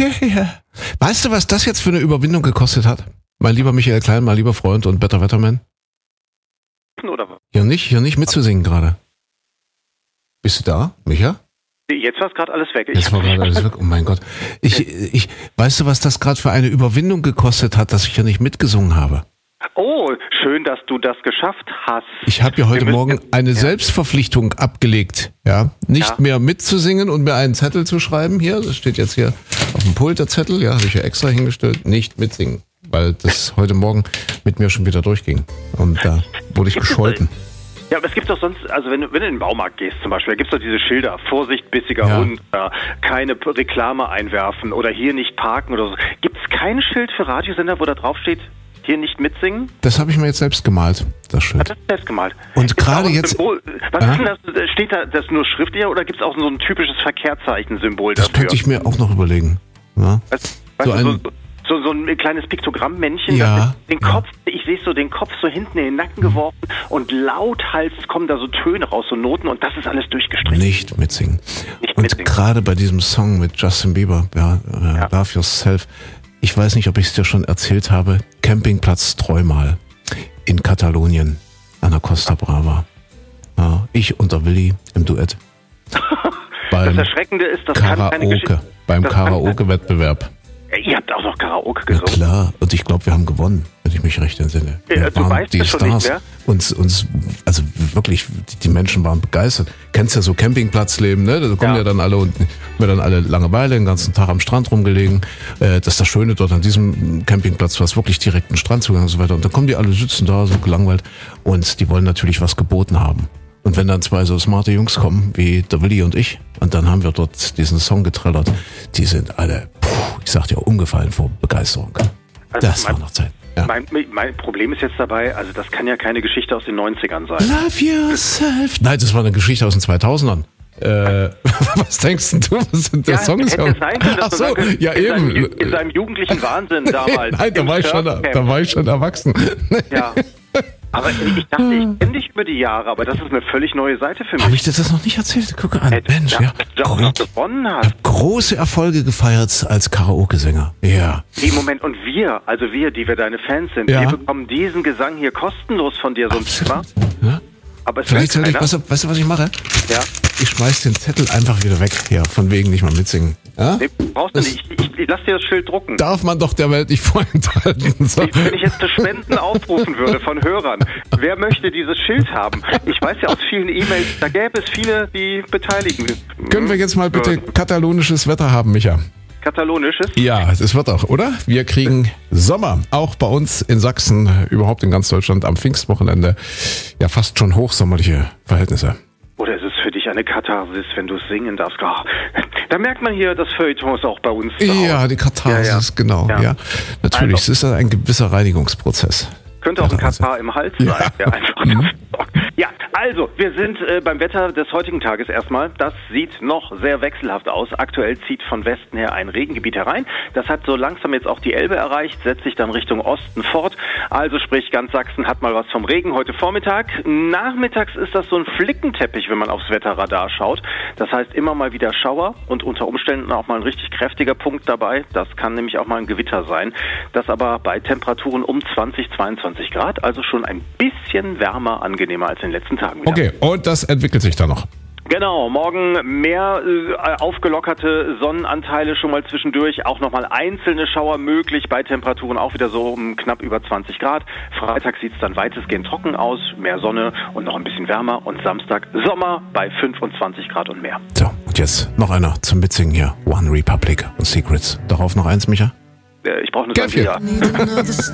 Weißt du, was das jetzt für eine Überwindung gekostet hat? Mein lieber Michael Klein, mein lieber Freund und Better Wetterman? Oder was? Hier nicht mitzusingen gerade. Bist du da, Micha? Jetzt war es gerade alles weg. Jetzt war gerade alles weg. Oh mein Gott. Weißt du, was das gerade für eine Überwindung gekostet hat, dass ich hier nicht mitgesungen habe? Oh, schön, dass du das geschafft hast. Ich habe ja heute Morgen eine Selbstverpflichtung abgelegt, ja, nicht mehr mitzusingen und mir einen Zettel zu schreiben. Hier, das steht jetzt hier auf dem Pult, der Zettel, ja, habe ich ja extra hingestellt, nicht mitsingen, weil das heute Morgen mit mir schon wieder durchging und da wurde ich gescholten. Ja, aber es gibt doch sonst, also wenn du in den Baumarkt gehst zum Beispiel, da gibt es doch diese Schilder, Vorsicht, bissiger Hund, keine Reklame einwerfen oder hier nicht parken oder so. Gibt es kein Schild für Radiosender, wo da drauf steht, hier nicht mitsingen? Das habe ich mir jetzt selbst gemalt, das Schild. Hat das selbst gemalt? Und gerade jetzt... Symbol, was ist denn das? Steht da das nur schriftlich oder gibt es auch so ein typisches Verkehrszeichen-Symbol dafür? Das könnte ich mir auch noch überlegen. Ja. So ein kleines Piktogrammmännchen, den Kopf, ich sehe so den Kopf so hinten in den Nacken geworfen und lauthals kommen da so Töne raus, so Noten und das ist alles durchgestrichen. Nicht mitsingen. Gerade bei diesem Song mit Justin Bieber, Love Yourself, ich weiß nicht, ob ich es dir schon erzählt habe, Campingplatz Träumal in Katalonien an der Costa Brava. Ja, ich und der Willi im Duett. Das Erschreckende ist, das kann keine Geschichte. Beim Karaoke-Wettbewerb. Ihr habt auch noch Karaoke gesungen. Ja klar, und ich glaube, wir haben gewonnen, wenn ich mich recht entsinne. Du weißt es schon nicht mehr? Uns, also wirklich, die Menschen waren begeistert. Kennst ja so Campingplatzleben, ne? Da kommen ja dann alle und haben dann alle Langeweile, den ganzen Tag am Strand rumgelegen. Das ist das Schöne dort an diesem Campingplatz, was wirklich direkt einen Strandzugang und so weiter. Und dann kommen die alle, sitzen da, so gelangweilt. Und die wollen natürlich was geboten haben. Und wenn dann zwei so smarte Jungs kommen, wie der Willi und ich, und dann haben wir dort diesen Song getrellert, die sind alle, ich sag dir, umgefallen vor Begeisterung. Also das war noch Zeit. Ja. Mein Problem ist jetzt dabei, also das kann ja keine Geschichte aus den 90ern sein. Love yourself. Nein, das war eine Geschichte aus den 2000ern. Was denkst du, was sind der Song ist? Ach so, ja eben. In seinem jugendlichen Wahnsinn damals. Nein, da war ich schon erwachsen. Ja. Aber ich dachte, ich kenne dich über die Jahre, aber das ist eine völlig neue Seite für mich. Habe ich dir das noch nicht erzählt? Guck an, Mensch, ja. Du auch noch gewonnen hast. Ich habe große Erfolge gefeiert als Karaoke-Sänger. Ja. Im Moment, und wir, die wir deine Fans sind, wir bekommen diesen Gesang hier kostenlos von dir, sonst was. Ja. Aber vielleicht sollte weißt du, was ich mache? Ja. Ich schmeiß den Zettel einfach wieder weg. Ja, von wegen nicht mal mitsingen. Ja? Nee, brauchst du nicht. Ich lass dir das Schild drucken. Darf man doch der Welt nicht vorenthalten. So. Wenn ich jetzt zu Spenden aufrufen würde von Hörern, wer möchte dieses Schild haben? Ich weiß ja aus vielen E-Mails, da gäbe es viele, die beteiligen. Können wir jetzt mal bitte katalonisches Wetter haben, Micha? Katalonisches? Ja, es wird auch, oder? Wir kriegen Sommer, auch bei uns in Sachsen, überhaupt in ganz Deutschland am Pfingstwochenende. Ja, fast schon hochsommerliche Verhältnisse. Oder ist es für dich eine Katharsis, wenn du es singen darfst? Oh, da merkt man hier, das Feuilleton ist auch bei uns zu Hause. Ja, die Katharsis, genau. Ja. Natürlich, es ist ein gewisser Reinigungsprozess. Könnte auch ein Katar im Hals sein, der einfach dafür sorgt. Ja, also, wir sind beim Wetter des heutigen Tages erstmal. Das sieht noch sehr wechselhaft aus. Aktuell zieht von Westen her ein Regengebiet herein. Das hat so langsam jetzt auch die Elbe erreicht, setzt sich dann Richtung Osten fort. Also sprich, ganz Sachsen hat mal was vom Regen heute Vormittag. Nachmittags ist das so ein Flickenteppich, wenn man aufs Wetterradar schaut. Das heißt immer mal wieder Schauer und unter Umständen auch mal ein richtig kräftiger Punkt dabei. Das kann nämlich auch mal ein Gewitter sein. Das aber bei Temperaturen um 20, 22 Grad, also schon ein bisschen wärmer, angenehmer als in den letzten Tagen wieder. Okay, und das entwickelt sich dann noch. Genau, morgen mehr aufgelockerte Sonnenanteile schon mal zwischendurch, auch nochmal einzelne Schauer möglich, bei Temperaturen auch wieder so um knapp über 20 Grad. Freitag sieht es dann weitestgehend trocken aus, mehr Sonne und noch ein bisschen wärmer und Samstag Sommer bei 25 Grad und mehr. So, und jetzt noch einer zum Mitsingen hier, One Republic und Secrets. Darauf noch eins, Micha? Ich brauche eine Sangria.